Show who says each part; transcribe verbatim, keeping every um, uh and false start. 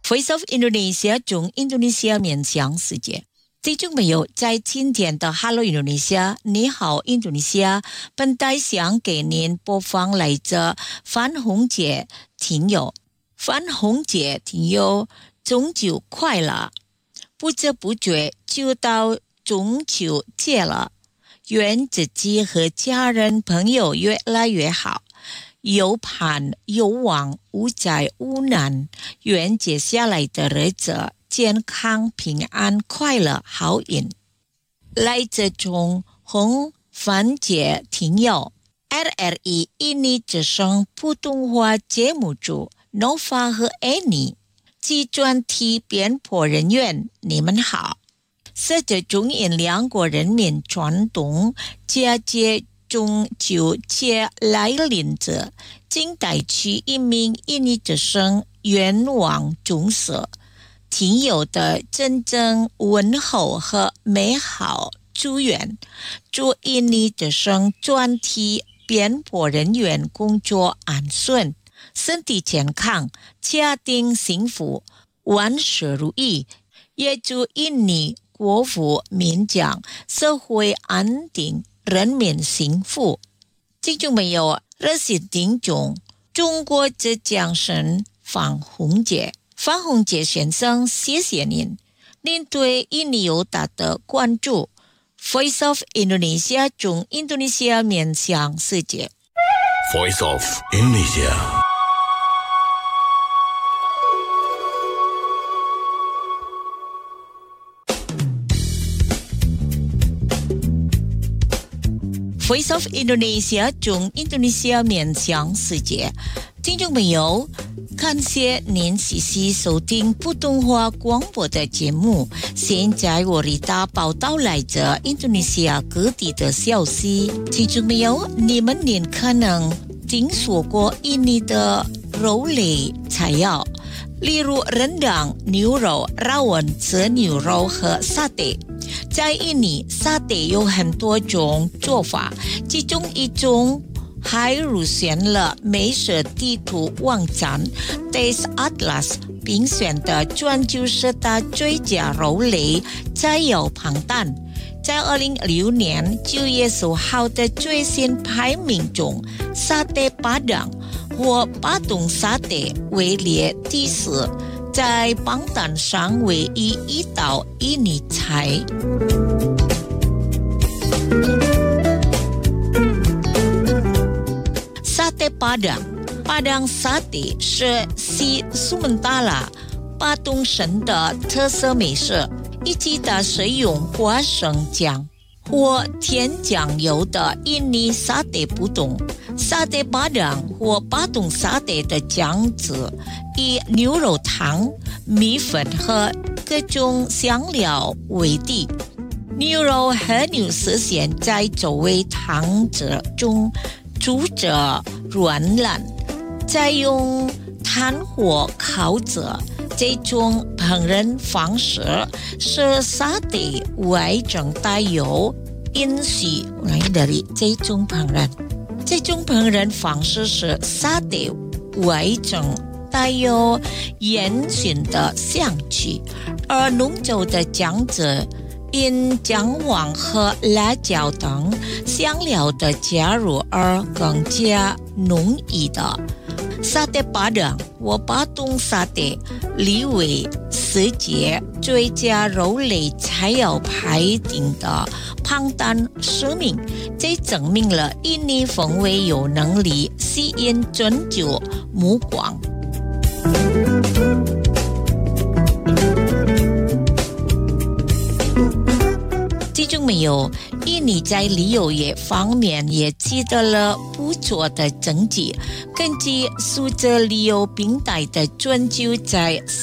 Speaker 1: Voice of Indonesia 从印度尼西亚面向世界。听众朋友，在今天的 Hello Indonesia 你好印度尼西亚，本台想给您播放来自范红姐听友。范红姐听友，中秋快乐！不知不觉就到中秋节了，愿自己和家人朋友越来越好，有盼有望，无灾无难，愿接下来的日子健康平安快乐好运。来自中红范姐听友 R R E 印尼之声普通话节目组 Nova 和 Annie 及专题编播人员，你们好。随着中印两国人民传统佳节中秋节来临着，经带去一名印尼之声愿望中社听友的真正问候和美好祝愿，祝印尼之声专题编播人员工作安顺，身体健康，家庭幸福，万事如意，也祝印尼国富民强，社会安定，人民幸福。听众朋友，热心听众，中国浙江省方红姐，方红姐先生，谢谢您，您对印尼有大的关注。Voice of Indonesia 从印度尼西亚面向世界。
Speaker 2: Voice of Indonesia。
Speaker 1: Voice of Indonesia 从印度尼西亚面向世界。听众朋友，感谢您细细收听普通话广播的节目。现在我为大家报道来自印度尼西亚各地的消息。听众朋友，你们也可能听说过印尼的肉类菜肴，例如rendang、牛肉、rawon、折牛肉和沙爹。在印尼，沙爹有很多种做法，其中一种还入选了美食地图网站 Taste Atlas 评选的全球十大最佳肉类菜肴榜单。在二零一六年九月十号的最新排名中，沙爹巴当或巴东沙爹位列第四，在榜单上唯一一道印尼菜。沙爹巴当，巴当沙爹是西苏门答腊巴东省的特色美食，以及它使用花生酱或甜酱油的印尼沙爹不同。沙爹巴当或巴东沙爹的酱汁以牛肉汤、米粉和各种香料为底，牛肉和牛丝线在周围汤汁中煮着软烂，再用炭火烤着。这种烹饪方式是沙爹外整带有因素来的这种烹饪。这种烹饪方式是沙爹外整带有烟熏的香气，而浓稠的酱汁因姜黄和辣椒等香料的加入而更加浓郁的。沙爹巴当或巴东沙爹列为世界最佳肉类菜肴排名的榜单十名，这证明了印尼风味有能力吸引全球目光。听众朋友，印尼在旅游业方面也取得了不错的成绩。根据数字旅游平台的全球在